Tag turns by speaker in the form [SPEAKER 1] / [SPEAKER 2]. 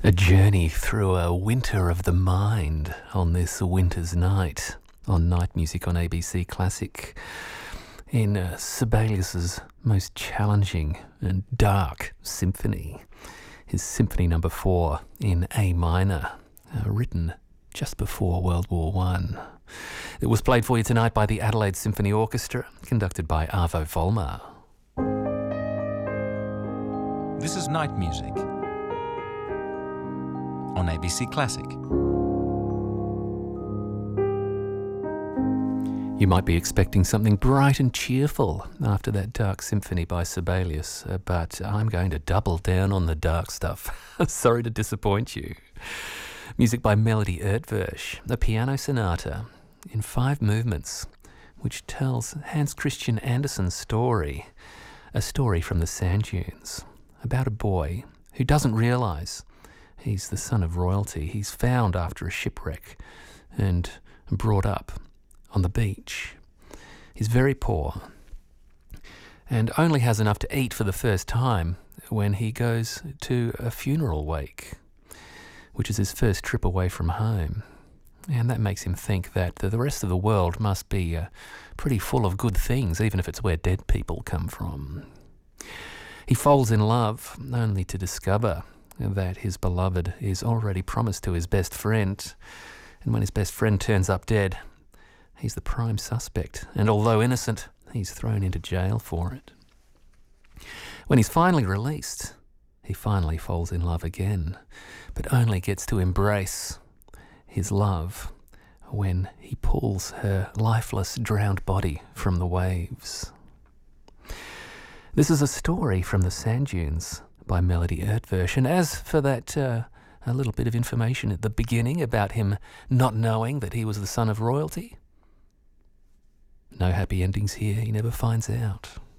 [SPEAKER 1] A journey through a winter of the mind on this winter's night on Night Music on ABC Classic in Sibelius's most challenging and dark symphony, his Symphony No. 4 in A minor, written just before World War I. It was played for you tonight by the Adelaide Symphony Orchestra, conducted by Arvo Volmar.
[SPEAKER 2] This is Night Music on ABC Classic.
[SPEAKER 1] You might be expecting something bright and cheerful after that dark symphony by Sibelius, but I'm going to double down on the dark stuff. Sorry to disappoint you. Music by Melody Erdwösch, a piano sonata in 5 movements, which tells Hans Christian Andersen's story, a story from the sand dunes, about a boy who doesn't realise he's the son of royalty. He's found after a shipwreck and brought up on the beach. He's very poor and only has enough to eat for the first time when he goes to a funeral wake, which is his first trip away from home. And that makes him think that the rest of the world must be pretty full of good things, even if it's where dead people come from. He falls in love only to discover that his beloved is already promised to his best friend, and when his best friend turns up dead, he's the prime suspect, and although innocent, he's thrown into jail for it. When he's finally released, he finally falls in love again, but only gets to embrace his love when he pulls her lifeless, drowned body from the waves. This is a story from the sand dunes by Melody Erdwösch, and as for that a little bit of information at the beginning about him not knowing that he was the son of royalty, no happy endings here, he never finds out.